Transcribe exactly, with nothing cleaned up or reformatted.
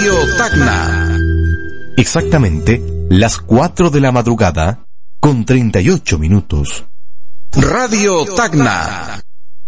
Radio Tacna. Exactamente las cuatro de la madrugada con treinta y ocho minutos. Radio Tacna.